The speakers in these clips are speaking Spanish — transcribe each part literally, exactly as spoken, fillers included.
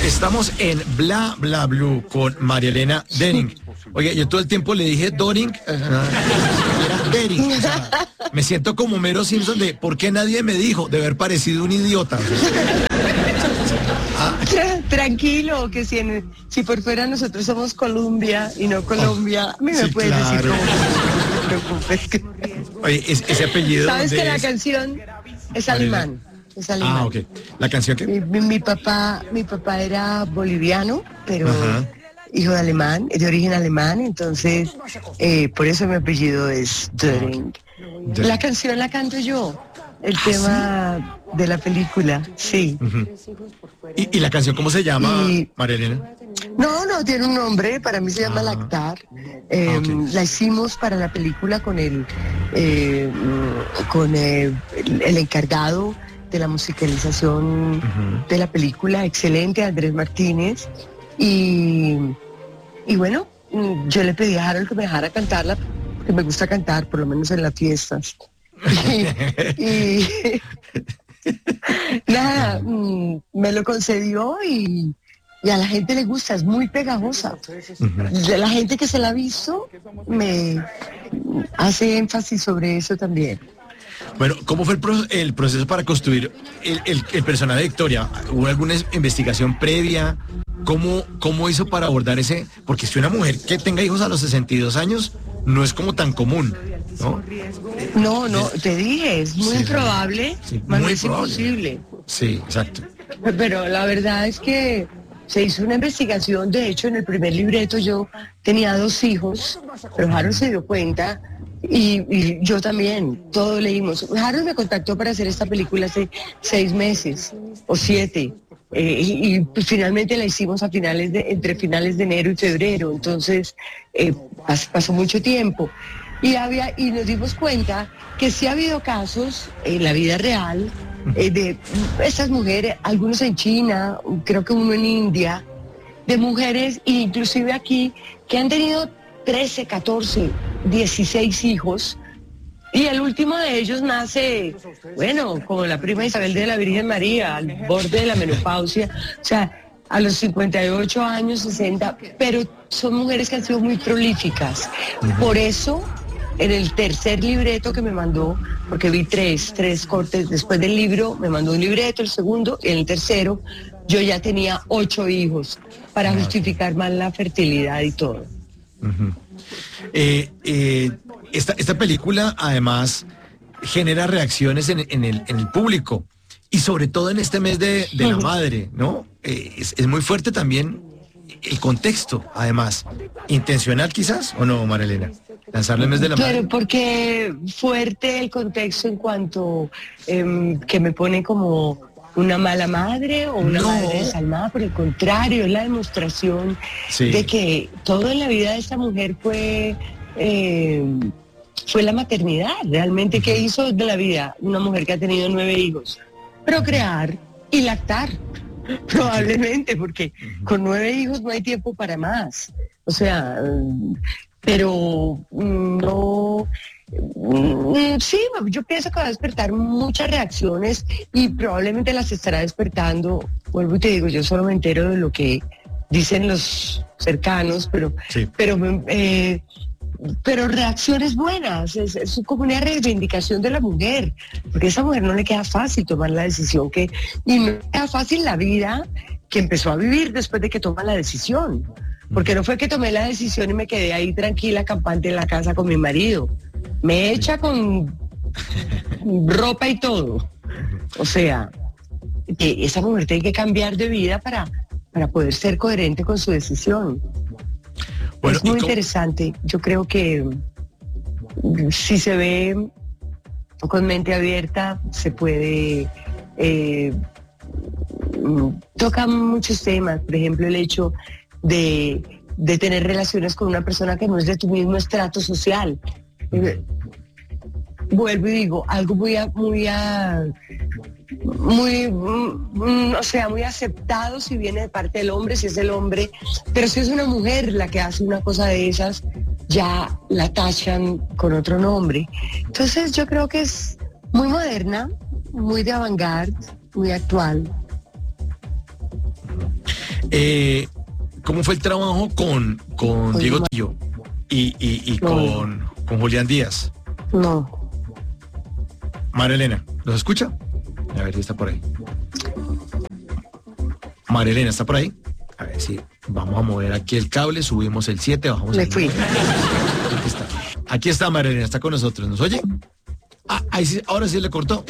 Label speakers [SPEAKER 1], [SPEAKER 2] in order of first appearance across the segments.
[SPEAKER 1] Estamos en Bla Bla Blue con María Elena Dering. Oye, yo todo el tiempo le dije Doring, uh, era Dering. O sea, me siento como Mero Simpson de ¿por qué nadie me dijo? De haber parecido un idiota.
[SPEAKER 2] Ah. Tranquilo, que si, en, si por fuera nosotros somos Colombia y no Colombia, a mí me
[SPEAKER 1] sí,
[SPEAKER 2] puedes
[SPEAKER 1] claro.
[SPEAKER 2] decir cómo, no te preocupes.
[SPEAKER 1] Oye, es, ese apellido.
[SPEAKER 2] ¿Sabes que
[SPEAKER 1] es?
[SPEAKER 2] la canción es alemán? Es alemán.
[SPEAKER 1] Ah, ok. ¿La canción qué?
[SPEAKER 2] Mi, mi, mi papá, mi papá era boliviano, pero Ajá. hijo de alemán, de origen alemán, entonces eh, por eso mi apellido es Dering. Ah, la canción la canto yo, el ¿Ah, tema sí? de la película, sí.
[SPEAKER 1] Uh-huh. ¿Y, ¿Y la canción cómo se llama, y, María Elena?
[SPEAKER 2] No, no, tiene un nombre, para mí se llama ah. Lactar. Eh, ah, okay. La hicimos para la película con el, eh, con el, el encargado de la musicalización uh-huh. de la película, excelente, Andrés Martínez, y, y bueno, yo le pedí a Harold que me dejara cantarla, porque me gusta cantar, por lo menos en las fiestas. y, y nada, me lo concedió y, y a la gente le gusta, es muy pegajosa. Uh-huh. De la gente que se la ha visto me hace énfasis sobre eso también.
[SPEAKER 1] Bueno, ¿cómo fue el, pro- el proceso para construir el, el, el personaje de Victoria? ¿Hubo alguna investigación previa? ¿Cómo, ¿Cómo hizo para abordar ese? Porque si una mujer que tenga hijos a los sesenta y dos años no es como tan común, ¿no?
[SPEAKER 2] No, no, te dije, es muy sí, improbable, sí, más muy es probable. Imposible.
[SPEAKER 1] Sí, exacto.
[SPEAKER 2] Pero la verdad es que se hizo una investigación, de hecho en el primer libreto yo tenía dos hijos, pero Harold se dio cuenta. Y, y yo también, todos leímos. Harold me contactó para hacer esta película hace seis meses o siete. Eh, y, y pues, finalmente la hicimos a finales de, entre finales de enero y febrero. Entonces eh, pas, pasó mucho tiempo. Y, había, y nos dimos cuenta que sí ha habido casos en la vida real eh, de estas mujeres, algunos en China, creo que uno en India, de mujeres, inclusive aquí, que han tenido trece, catorce, dieciséis hijos, y el último de ellos nace, bueno, como la prima Isabel de la Virgen María, al borde de la menopausia, o sea, a los cincuenta y ocho años, sesenta, pero son mujeres que han sido muy prolíficas. Por eso, en el tercer libreto que me mandó, porque vi tres, tres cortes después del libro, me mandó un libreto, el segundo, y en el tercero, yo ya tenía ocho hijos, para justificar más la fertilidad y todo.
[SPEAKER 1] Uh-huh. Eh, eh, esta, esta película además genera reacciones en, en, el, en el público y sobre todo en este mes de, de la madre, ¿no? Eh, es, es muy fuerte también el contexto, además. ¿Intencional quizás o no, María Elena? Lanzarle el mes de la madre.
[SPEAKER 2] Pero porque fuerte el contexto en cuanto eh, que me pone como una mala madre o una no. madre desalmada, por el contrario, es la demostración sí. de que todo en la vida de esta mujer fue eh, fue la maternidad. Realmente, uh-huh. ¿qué hizo de la vida una mujer que ha tenido nueve hijos? Procrear y lactar, probablemente, porque uh-huh. con nueve hijos no hay tiempo para más. O sea, pero no... Sí, yo pienso que va a despertar muchas reacciones y probablemente las estará despertando. Vuelvo y te digo, yo solo me entero de lo que dicen los cercanos, pero sí. pero eh, pero reacciones buenas, es, es como una reivindicación de la mujer, porque a esa mujer no le queda fácil tomar la decisión que, y no le queda fácil la vida que empezó a vivir después de que toma la decisión, porque no fue que tomé la decisión y me quedé ahí tranquila, campante en la casa con mi marido. Me echa con ropa y todo. O sea, que esa mujer tiene que cambiar de vida para, para poder ser coherente con su decisión. Bueno, es muy interesante. Yo creo que si se ve con mente abierta, se puede... Eh, toca muchos temas. Por ejemplo, el hecho de, de tener relaciones con una persona que no es de tu mismo estrato social. Vuelvo y digo, algo muy, muy, muy, mm, o sea, muy aceptado si viene de parte del hombre, si es el hombre, pero si es una mujer la que hace una cosa de esas, ya la tachan con otro nombre. Entonces yo creo que es muy moderna, muy de avant-garde, muy actual.
[SPEAKER 1] Eh, ¿Cómo fue el trabajo con, con Diego Trujillo y, y, y
[SPEAKER 2] no.
[SPEAKER 1] con, con Julián Díaz?
[SPEAKER 2] No.
[SPEAKER 1] María Elena, ¿nos escucha? A ver si está por ahí. María Elena, ¿está por ahí? A ver si vamos a mover aquí el cable, subimos el siete, bajamos
[SPEAKER 2] Me
[SPEAKER 1] el
[SPEAKER 2] fui.
[SPEAKER 1] Aquí está. Aquí está María Elena, está con nosotros. ¿Nos oye? Ah, ahí sí, ahora sí le cortó.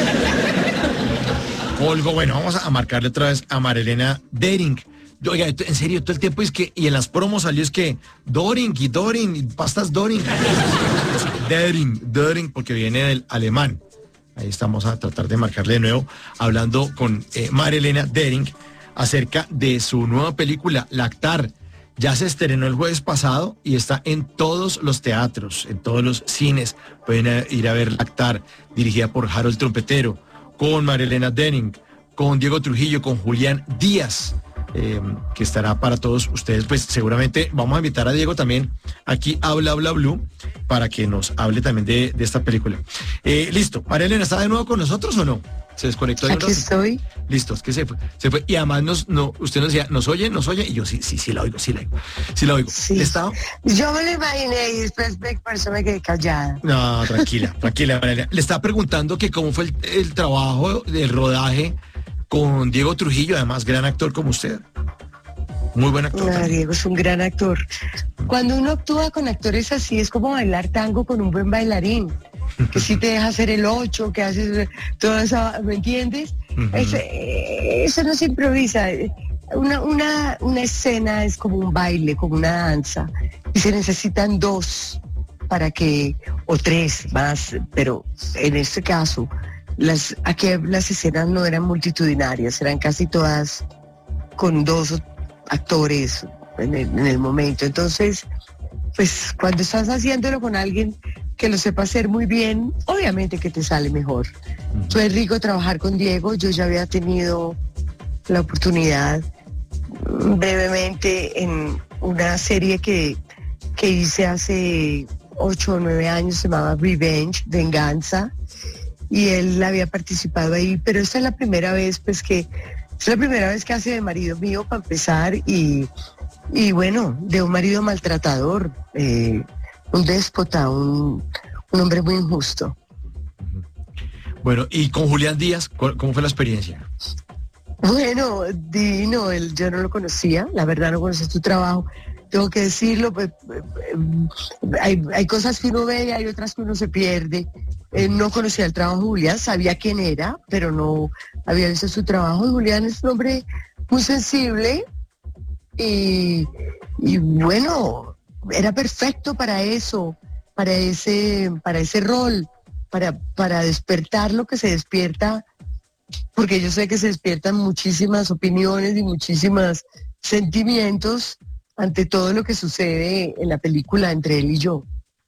[SPEAKER 1] Olgo, bueno, vamos a marcarle otra vez a María Elena Dering. Oiga, en serio, todo el tiempo es que, y en las promos salió es que Doring y Doring, y pastas Doring. Dering, Dering, porque viene del alemán. Ahí estamos a tratar de marcarle de nuevo, hablando con eh, María Elena Dering acerca de su nueva película, Lactar. Ya se estrenó el jueves pasado y está en todos los teatros, en todos los cines. Pueden ir a ver Lactar, dirigida por Harold Trompetero, con María Elena Dering, con Diego Trujillo, con Julián Díaz, eh, que estará para todos ustedes. Pues seguramente vamos a invitar a Diego también aquí a Bla Bla Blue para que nos hable también de, de esta película. Eh, listo, María Elena, ¿está de nuevo con nosotros o no? ¿Se desconectó?
[SPEAKER 2] Aquí estoy.
[SPEAKER 1] Listo, es que se fue, se fue. Y además nos, no, usted nos decía, ¿nos oye? ¿Nos oye? Y yo sí, sí, sí la oigo, sí la oigo. Sí la oigo.
[SPEAKER 2] Sí.
[SPEAKER 1] ¿Está?
[SPEAKER 2] Yo me lo imaginé y después me, por eso me quedé callada.
[SPEAKER 1] No, tranquila, tranquila, María. Le estaba preguntando que cómo fue el, el trabajo del rodaje con Diego Trujillo, además gran actor como usted. Muy buen actor.
[SPEAKER 2] No, Diego es un gran actor. Cuando uno actúa con actores así es como bailar tango con un buen bailarín, que sí te deja hacer el ocho, que haces todo eso, ¿me entiendes? Uh-huh. es, eso no se improvisa. Una, una, una escena es como un baile, como una danza, y se necesitan dos para que, o tres más, pero en este caso, las, aquí las escenas no eran multitudinarias, eran casi todas con dos actores en el, en el momento. Entonces, pues cuando estás haciéndolo con alguien que lo sepa hacer muy bien, obviamente que te sale mejor. Uh-huh. Fue rico trabajar con Diego, yo ya había tenido la oportunidad brevemente en una serie que, que hice hace ocho o nueve años, se llamaba Revenge, Venganza, y él había participado ahí, pero esta es la primera vez pues que es la primera vez que hace de marido mío para empezar y, y bueno, de un marido maltratador, eh, un déspota, un, un hombre muy injusto.
[SPEAKER 1] Bueno, y con Julián Díaz, ¿cómo fue la experiencia?
[SPEAKER 2] Bueno, divino, él, yo no lo conocía, la verdad no conocía tu trabajo, tengo que decirlo, pues, hay, hay cosas que uno ve y hay otras que uno se pierde. Eh, no conocía el trabajo de Julián, sabía quién era, pero no había visto su trabajo. Julián es un hombre muy sensible y, y bueno, era perfecto para eso, para ese, para ese rol, para, para despertar lo que se despierta, porque yo sé que se despiertan muchísimas opiniones y muchísimos sentimientos ante todo lo que sucede en la película entre él y yo.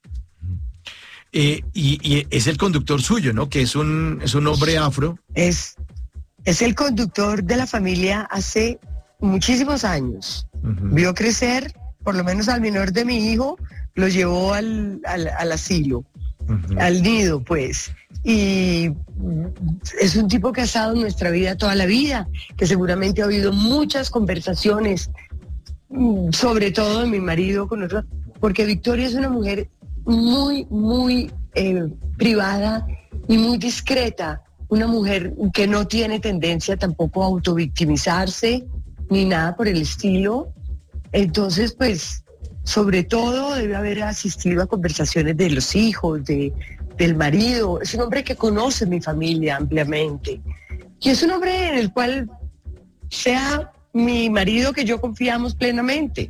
[SPEAKER 1] Eh, y, y es el conductor suyo, ¿no? Que es un, es un hombre afro.
[SPEAKER 2] Es, es el conductor de la familia hace muchísimos años. Uh-huh. Vio crecer, por lo menos al menor de mi hijo, lo llevó al, al, al asilo, uh-huh. al nido, pues. Y es un tipo que ha estado en nuestra vida toda la vida, que seguramente ha habido muchas conversaciones, sobre todo de mi marido con otros, porque Victoria es una mujer muy, muy eh, privada y muy discreta, una mujer que no tiene tendencia tampoco a autovictimizarse ni nada por el estilo. Entonces, pues, sobre todo debe haber asistido a conversaciones de los hijos, de, del marido. Es un hombre que conoce mi familia ampliamente y es un hombre en el cual sea mi marido que yo confiamos plenamente.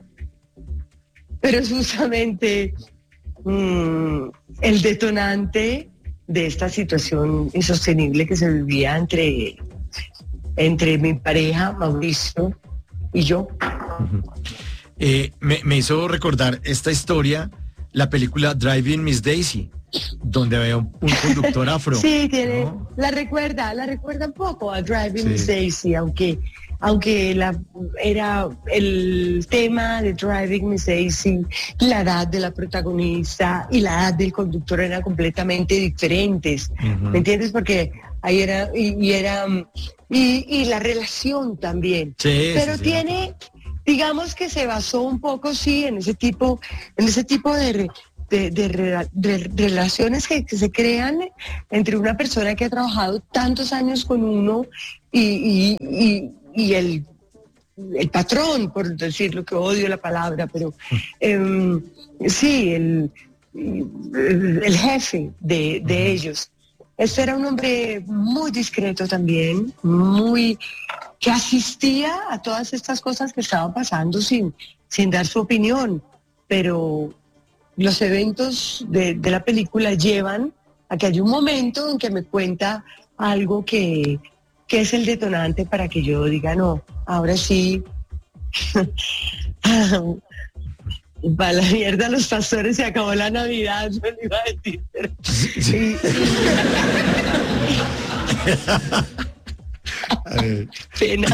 [SPEAKER 2] Pero es justamente mmm, el detonante de esta situación insostenible que se vivía entre, entre mi pareja, Mauricio, y yo.
[SPEAKER 1] Uh-huh. eh, me, me hizo recordar esta historia, la película Driving Miss Daisy, donde había un, un conductor afro.
[SPEAKER 2] Sí, tiene, ¿no? la recuerda, la recuerda un poco a Driving
[SPEAKER 1] sí.
[SPEAKER 2] Miss Daisy, aunque, aunque la, era el tema de Driving Miss Daisy, la edad de la protagonista y la edad del conductor eran completamente diferentes. Uh-huh. ¿Me entiendes? Porque ahí era, y, y era, y, y la relación también.
[SPEAKER 1] Sí,
[SPEAKER 2] Pero
[SPEAKER 1] sí, sí.
[SPEAKER 2] tiene, digamos que se basó un poco, sí, en ese tipo, en ese tipo de, re- de, de re- de relaciones que, que se crean entre una persona que ha trabajado tantos años con uno y, y, y, y el, el patrón, por decirlo, que odio la palabra, pero eh, sí, el, el, el jefe de, de ellos. Este era un hombre muy discreto también, muy que asistía a todas estas cosas que estaban pasando sin, sin dar su opinión, pero los eventos de, de la película llevan a que hay un momento en que me cuenta algo que, que es el detonante para que yo diga, no, ahora sí, para la mierda los pastores, se acabó la Navidad, yo le iba a decir, pero...
[SPEAKER 1] Sí.
[SPEAKER 2] Y- Pena.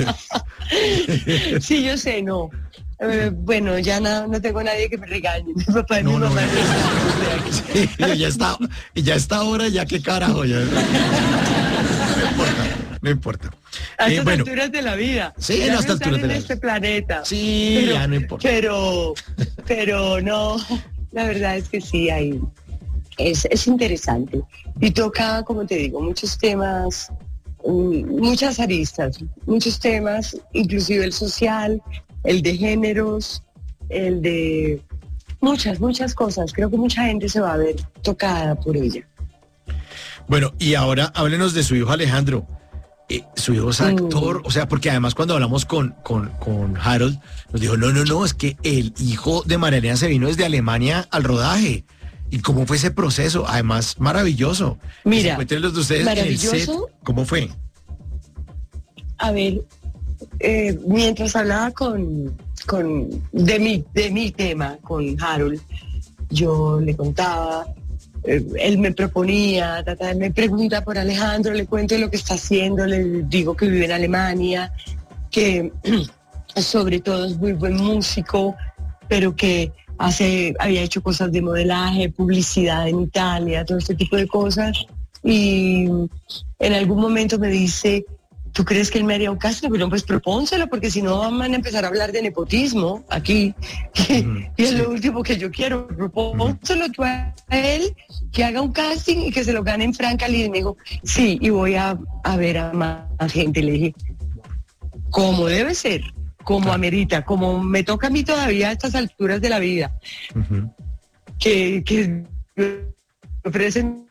[SPEAKER 2] Sí, yo sé, no. Eh, bueno, ya no, no tengo nadie que me regañe. Mi papá y
[SPEAKER 1] No,
[SPEAKER 2] mi
[SPEAKER 1] no,
[SPEAKER 2] mamá.
[SPEAKER 1] no.
[SPEAKER 2] No,
[SPEAKER 1] Sí, ya está, y ya está ahora, ya qué carajo, ya. No importa, no importa.
[SPEAKER 2] a
[SPEAKER 1] Eh,
[SPEAKER 2] estas
[SPEAKER 1] bueno,
[SPEAKER 2] alturas de la vida.
[SPEAKER 1] sí,
[SPEAKER 2] Ya
[SPEAKER 1] en
[SPEAKER 2] no
[SPEAKER 1] estas
[SPEAKER 2] están
[SPEAKER 1] alturas de
[SPEAKER 2] en
[SPEAKER 1] la
[SPEAKER 2] este
[SPEAKER 1] vida.
[SPEAKER 2] planeta.
[SPEAKER 1] Sí,
[SPEAKER 2] pero,
[SPEAKER 1] ya no importa.
[SPEAKER 2] Pero, pero no, la verdad es que sí, hay, es, es interesante. Y toca, como te digo, muchos temas, mm, muchas aristas, muchos temas, inclusive el social, el de géneros, el de muchas, muchas cosas. Creo que mucha gente se va a ver tocada por ella.
[SPEAKER 1] Bueno, y ahora háblenos de su hijo Alejandro. Eh, su hijo es actor,
[SPEAKER 2] Mm.
[SPEAKER 1] o sea, porque además cuando hablamos con, con, con Harold, nos dijo, no, no, no, es que el hijo de María Elena se vino desde Alemania al rodaje. ¿Y cómo fue ese proceso? Además, maravilloso. Que se
[SPEAKER 2] Mira,
[SPEAKER 1] encuentren los de ustedes en el set.
[SPEAKER 2] maravilloso.
[SPEAKER 1] ¿Cómo fue?
[SPEAKER 2] A ver, eh, mientras hablaba con, con de mi, de mi tema con Harold, yo le contaba, eh, él me proponía, ta, ta, me pregunta por Alejandro, le cuento lo que está haciendo, le digo que vive en Alemania, que sobre todo es muy buen músico, pero que hace, había hecho cosas de modelaje, publicidad en Italia, todo este tipo de cosas. Y en algún momento me dice, ¿tú crees que él me haría un casting? Pero pues propónselo, porque si no van a empezar a hablar de nepotismo aquí.
[SPEAKER 1] Ujú,
[SPEAKER 2] Y es
[SPEAKER 1] sí.
[SPEAKER 2] lo último que yo quiero. Propónselo tú a él, que haga un casting y que se lo gane en Franca. Y me dijo, sí, y voy a, a ver a más gente. Le dije, como debe ser, como
[SPEAKER 1] Claro.
[SPEAKER 2] amerita, como me toca a mí todavía a estas alturas de la vida,
[SPEAKER 1] Ujú.
[SPEAKER 2] que, que me ofrecen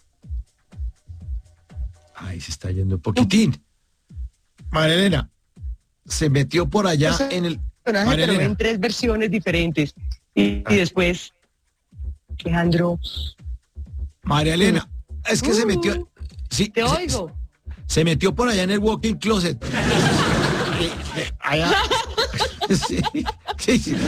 [SPEAKER 1] Ay, se está yendo un poquitín. María Elena, se metió por allá
[SPEAKER 2] Eso-
[SPEAKER 1] en el...
[SPEAKER 2] personaje,
[SPEAKER 1] María
[SPEAKER 2] pero
[SPEAKER 1] Elena.
[SPEAKER 2] en tres versiones diferentes. Y,
[SPEAKER 1] Ah.
[SPEAKER 2] y después, Alejandro,
[SPEAKER 1] María Elena, es que se
[SPEAKER 2] Uh,
[SPEAKER 1] metió... Sí,
[SPEAKER 2] te
[SPEAKER 1] se-
[SPEAKER 2] oigo.
[SPEAKER 1] Se metió por allá en el walking closet. Eh, eh, allá. Sí, sí, sí.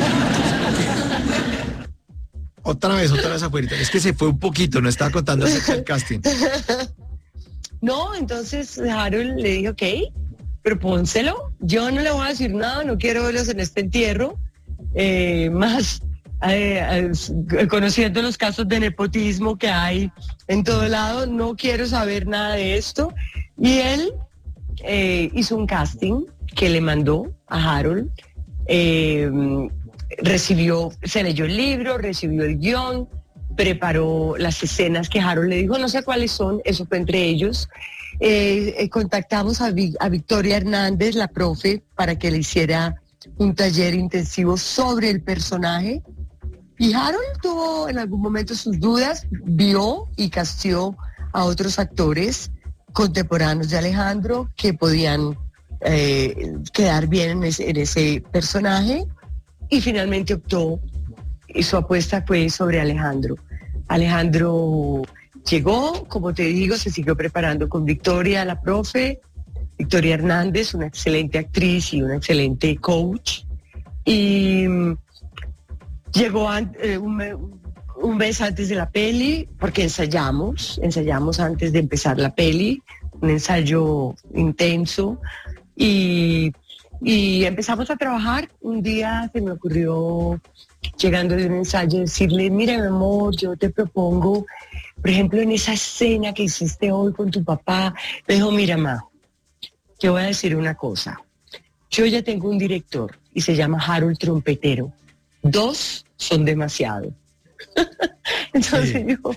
[SPEAKER 1] Otra vez, otra vez afuera. Es que se fue un poquito, no estaba contando acerca del casting.
[SPEAKER 2] No, entonces Harold le dijo, ok, propónselo. Yo no le voy a decir nada, no quiero verlos en este entierro. Eh, más eh, eh, conociendo los casos de nepotismo que hay en todo lado, no quiero saber nada de esto. Y él eh, hizo un casting que le mandó a Harold. Eh, recibió, se leyó el libro, recibió el guión, preparó las escenas que Harold le dijo, no sé cuáles son, eso fue entre ellos. Eh, eh, contactamos a, Vi- a Victoria Hernández, la profe, para que le hiciera un taller intensivo sobre el personaje. Y Harold tuvo en algún momento sus dudas, vio y casteó a otros actores contemporáneos de Alejandro que podían eh, quedar bien en ese, en ese personaje, y finalmente optó, y su apuesta fue sobre Alejandro. Alejandro llegó, como te digo, se siguió preparando con Victoria, la profe, Victoria Hernández, una excelente actriz y una excelente coach. Y mm, llegó an- eh, un, me- un mes antes de la peli, porque ensayamos, ensayamos antes de empezar la peli, un ensayo intenso. Y, y empezamos a trabajar. Un día se me ocurrió, llegando de un ensayo, decirle, mira, mi amor, yo te propongo Por ejemplo, en esa escena que hiciste hoy con tu papá, me dijo, mira, ma, te voy a decir una cosa. Yo ya tengo un director y se llama Harold Trompetero. Dos son demasiado. Entonces sí. Dijo,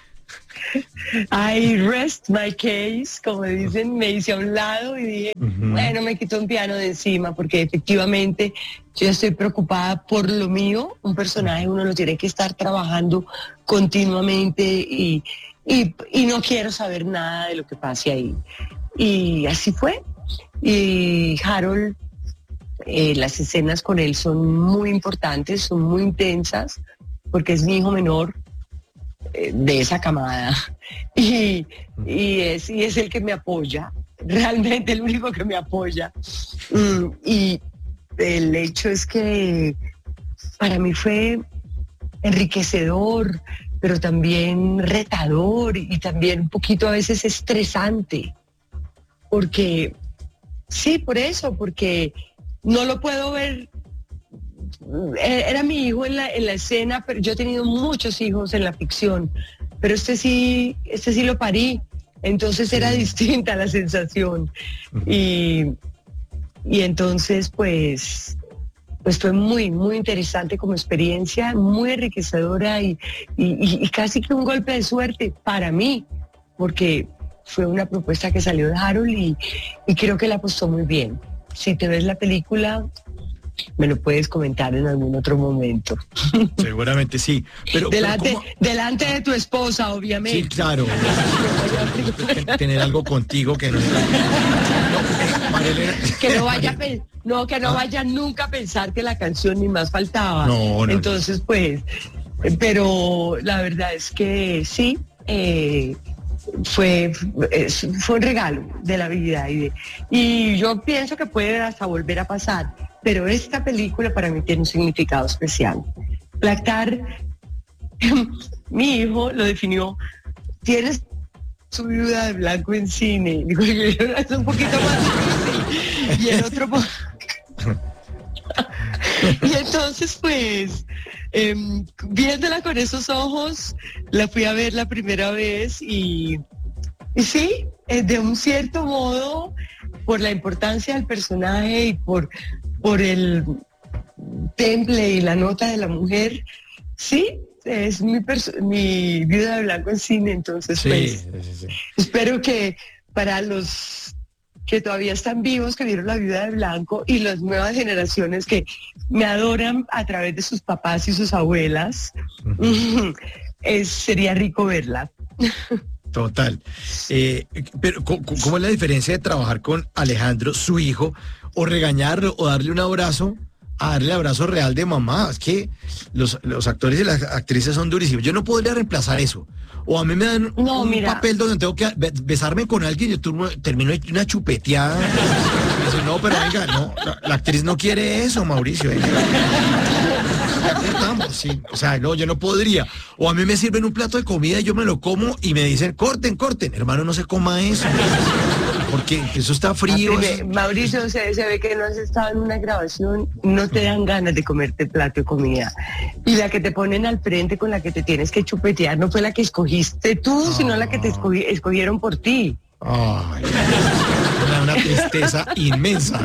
[SPEAKER 2] I rest my case, como dicen, me hice a un lado y dije, uh-huh. bueno, me quito un piano de encima, porque efectivamente yo estoy preocupada por lo mío. Un personaje uno lo tiene que estar trabajando continuamente y, y, y no quiero saber nada de lo que pase ahí. Y así fue. Y Harold, eh, las escenas con él son muy importantes, son muy intensas, porque es mi hijo menor eh, de esa camada y, y, es, y es el que me apoya, realmente el único que me apoya. Mm, y el hecho es que para mí fue enriquecedor, pero también retador y también un poquito a veces estresante, porque sí, por eso, porque no lo puedo ver. Era mi hijo en la, en la escena, pero yo he tenido muchos hijos en la ficción, pero este sí, este sí lo parí, entonces sí. Era distinta la sensación. Uh-huh. Y, y entonces pues, pues fue muy, muy interesante como experiencia, muy enriquecedora y, y, y casi que un golpe de suerte para mí, porque fue una propuesta que salió de Harold y, y creo que la apostó muy bien. Si te ves la película, me lo puedes comentar en algún otro momento.
[SPEAKER 1] Seguramente sí. Pero,
[SPEAKER 2] delante,
[SPEAKER 1] pero
[SPEAKER 2] delante de tu esposa, obviamente.
[SPEAKER 1] Sí, claro. Tener algo contigo que no. no eh,
[SPEAKER 2] que no vaya, no, que no vaya nunca a pensar que la canción ni más faltaba.
[SPEAKER 1] No, no.
[SPEAKER 2] Entonces, pues, pero la verdad es que sí. Eh, Fue, fue un regalo de la vida y, de, y yo pienso que puede hasta volver a pasar, pero esta película para mí tiene un significado especial. Black Tar, mi hijo lo definió, tienes su viuda de blanco en cine, digo, es un poquito más difícil, y el otro y entonces pues eh, viéndola con esos ojos la fui a ver la primera vez y, y sí, eh, de un cierto modo por la importancia del personaje y por, por el temple y la nota de la mujer, sí, es mi, perso- mi viuda de blanco en cine, entonces
[SPEAKER 1] sí,
[SPEAKER 2] pues
[SPEAKER 1] sí, sí.
[SPEAKER 2] espero que para los que todavía están vivos, que vieron La Viuda de Blanco, y las nuevas generaciones que me adoran a través de sus papás y sus abuelas, uh-huh. es, sería rico verla.
[SPEAKER 1] Total. Eh, pero ¿cómo es la diferencia de trabajar con Alejandro, su hijo, o regañarlo, o darle un abrazo, a darle el abrazo real de mamá? Es que los, los actores y las actrices son durísimos. Yo no podría reemplazar eso. O a mí me dan
[SPEAKER 2] no,
[SPEAKER 1] un
[SPEAKER 2] mira.
[SPEAKER 1] papel donde tengo que besarme con alguien y yo turno, termino una chupeteada. Me dice, no, pero venga, no, la, la actriz no quiere eso, Mauricio. Venga. Ya cortamos, sí. O sea, no, yo no podría. O a mí me sirven un plato de comida y yo me lo como y me dicen, corten, corten. Hermano, no se coma eso. Porque eso está frío.
[SPEAKER 2] Primer,
[SPEAKER 1] eso...
[SPEAKER 2] Mauricio, se, se ve que no has estado en una grabación, no te dan ganas de comerte el plato de comida. Y la que te ponen al frente con la que te tienes que chupetear no fue la que escogiste tú, oh. sino la que te escogí, escogieron por ti.
[SPEAKER 1] Ay, una, una tristeza inmensa.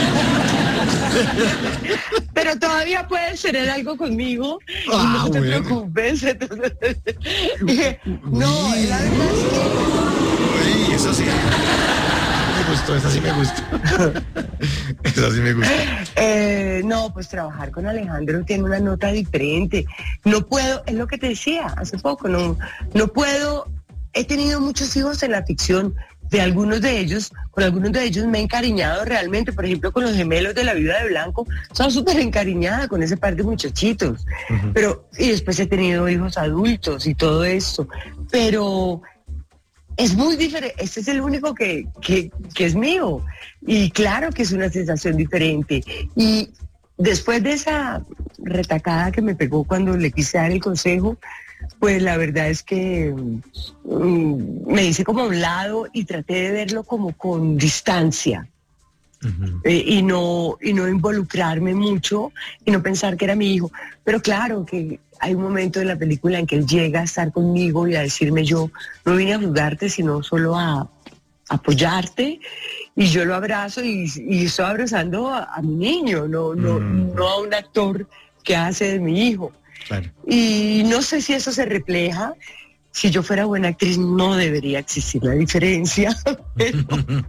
[SPEAKER 2] Pero todavía puedes tener algo conmigo
[SPEAKER 1] ah,
[SPEAKER 2] y no te
[SPEAKER 1] bueno.
[SPEAKER 2] preocupes. Entonces, no,
[SPEAKER 1] Uy.
[SPEAKER 2] la verdad es que...
[SPEAKER 1] Uy, eso sí. Me gustó, esa sí me gustó. Esa sí me gustó.
[SPEAKER 2] Eh, no, pues trabajar con Alejandro tiene una nota diferente. No puedo, es lo que te decía hace poco, no, no puedo, he tenido muchos hijos en la ficción, de algunos de ellos, con algunos de ellos me he encariñado realmente, por ejemplo con los gemelos de La Viuda de Blanco, son súper encariñada con ese par de muchachitos, uh-huh. pero, y después he tenido hijos adultos y todo esto, pero... es muy diferente, este es el único que, que, que es mío y claro que es una sensación diferente y después de esa retacada que me pegó cuando le quise dar el consejo, pues la verdad es que um, me hice como a un lado y traté de verlo como con distancia Uh-huh. eh, y no y no involucrarme mucho y no pensar que era mi hijo. Pero claro que hay un momento en la película en que él llega a estar conmigo y a decirme: yo no vine a juzgarte, sino solo a apoyarte, y yo lo abrazo y, y estoy abrazando a, a mi niño, no, no, mm. no a un actor que hace de mi hijo. Claro. Y no sé si eso se refleja. Si yo fuera buena actriz no debería existir la diferencia, pero,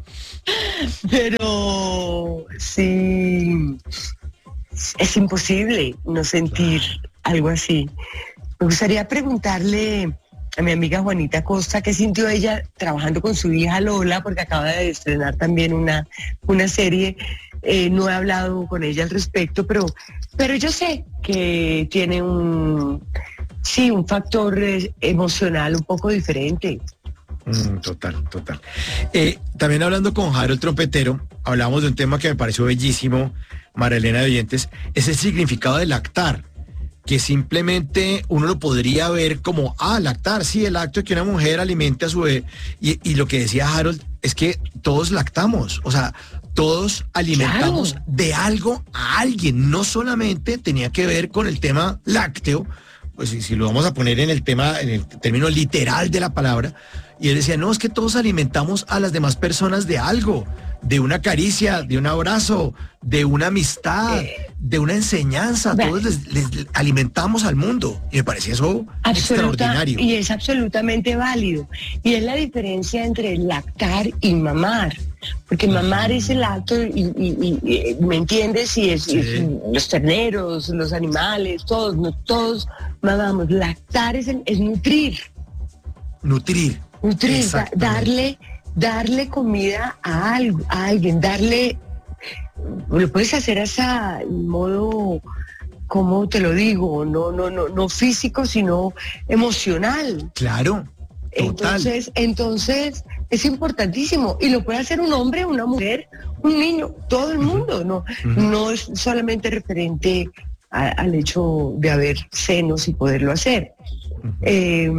[SPEAKER 2] pero sí, es imposible no sentir claro. algo así. Me gustaría preguntarle a mi amiga Juanita Costa qué sintió ella trabajando con su hija Lola, porque acaba de estrenar también una, una serie. Eh, no he hablado con ella al respecto, pero, pero yo sé que tiene un... Sí, un factor eh, emocional un poco diferente.
[SPEAKER 1] Mm, total, total. Eh, también hablando con Harold Trompetero, hablamos de un tema que me pareció bellísimo, María Elena de Oyentes, es el significado de lactar, que simplemente uno lo podría ver como, ah, lactar, sí, el acto de que una mujer alimente a su bebé. Y, y lo que decía Harold es que todos lactamos, o sea, todos alimentamos claro. de algo a alguien, no solamente tenía que ver con el tema lácteo, pues si, si lo vamos a poner en el tema, en el término literal de la palabra, y él decía, no, es que todos alimentamos a las demás personas de algo, de una caricia, de un abrazo, de una amistad, de una enseñanza, todos les, les alimentamos al mundo, y me parecía eso Absoluta, extraordinario.
[SPEAKER 2] Y es absolutamente válido, y es la diferencia entre lactar y mamar, porque mamar uh-huh. es el acto, y, y, y, y ¿me entiendes? Y es, sí. es los terneros, los animales, todos, no, todos mamamos. Lactar es, el, es nutrir.
[SPEAKER 1] Nutrir.
[SPEAKER 2] Nutrir, da, darle, darle comida a, algo, a alguien, darle, lo puedes hacer hasta en modo, ¿cómo te lo digo? No, no, no, no físico, sino emocional.
[SPEAKER 1] Claro. Total.
[SPEAKER 2] Entonces, entonces es importantísimo, y lo puede hacer un hombre, una mujer, un niño, todo el mundo, no, uh-huh. no es solamente referente a, al hecho de haber senos y poderlo hacer. Uh-huh. eh,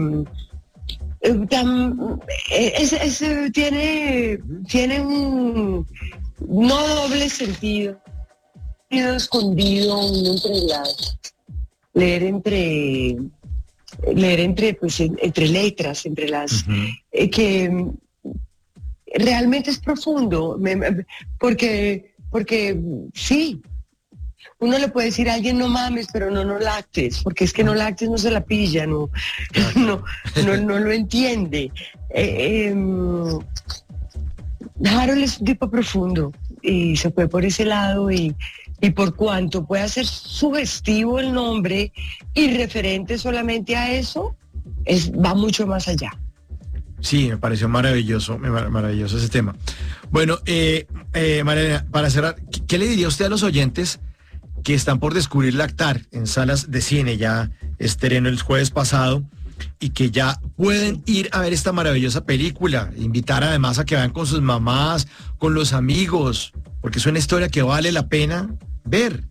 [SPEAKER 2] es, es, tiene, tiene un no doble sentido, escondido entre las, leer entre leer entre pues entre letras, entre las uh-huh. eh, que realmente es profundo, me, porque porque sí, uno le puede decir a alguien no mames, pero no no lactes, porque es que no lactes no se la pilla, no no, no, no lo entiende. Eh, eh, Harold es un tipo profundo y se fue por ese lado, y Y por cuanto pueda ser sugestivo el nombre y referente solamente a eso, es, va mucho más allá.
[SPEAKER 1] Sí, me pareció maravilloso, maravilloso ese tema. Bueno, eh, eh, Mariana, para cerrar, ¿qué, ¿qué le diría usted a los oyentes que están por descubrir Lactar en salas de cine? Ya estreno el jueves pasado, y que ya pueden ir a ver esta maravillosa película, invitar además a que vayan con sus mamás, con los amigos, porque es una historia que vale la pena ver.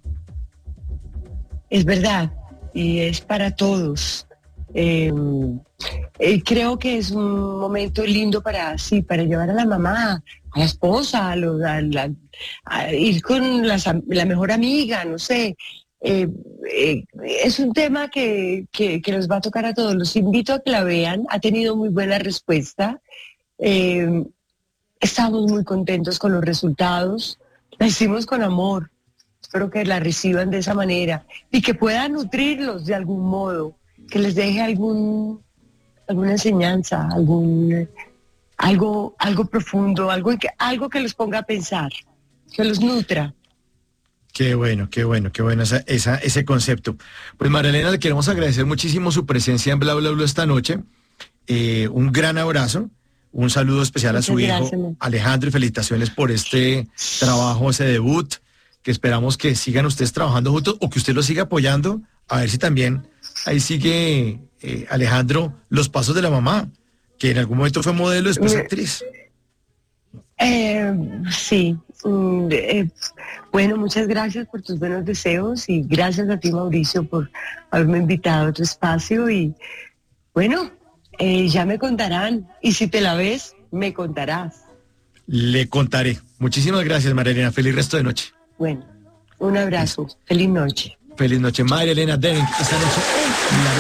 [SPEAKER 2] Es verdad, y es para todos. Eh, eh, creo que es un momento lindo para sí, para llevar a la mamá, a la esposa, a, lo, a, la, a ir con las, la mejor amiga, no sé. Eh, eh, es un tema que, que, que nos va a tocar a todos. Los invito a que la vean. Ha tenido muy buena respuesta. Eh, estamos muy contentos con los resultados. La hicimos con amor. Espero que la reciban de esa manera y que puedan nutrirlos de algún modo, que les deje algún alguna enseñanza, algún algo algo profundo, algo que algo que los ponga a pensar, que los nutra.
[SPEAKER 1] Qué bueno, qué bueno, qué bueno esa, esa, ese concepto. Pues María Elena, le queremos agradecer muchísimo su presencia en Bla Bla Bla esta noche. Eh, un gran abrazo, un saludo especial Muchas a su gracias, hijo Alejandro, y felicitaciones por este trabajo, ese debut, que esperamos que sigan ustedes trabajando juntos o que usted lo siga apoyando, a ver si también ahí sigue eh, Alejandro los pasos de la mamá, que en algún momento fue modelo, después actriz.
[SPEAKER 2] Eh, sí, mm, eh, bueno, muchas gracias por tus buenos deseos, y gracias a ti, Mauricio, por haberme invitado a tu espacio, y bueno, eh, ya me contarán, y si te la ves, me contarás.
[SPEAKER 1] Le contaré. Muchísimas gracias, María Elena. Feliz resto de noche.
[SPEAKER 2] Bueno, un abrazo. Feliz noche.
[SPEAKER 1] Feliz noche. María Elena Dering, esta noche en